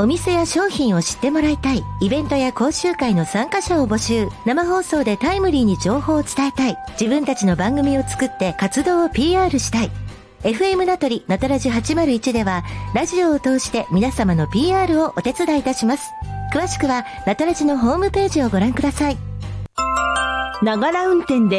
お店や商品を知ってもらいたい。イベントや講習会の参加者を募集。生放送でタイムリーに情報を伝えたい。自分たちの番組を作って活動を PR したい。FM 名取なたらじ801ではラジオを通して皆様の PR をお手伝いいたします。詳しくはなたらじのホームページをご覧ください。 ながら運転で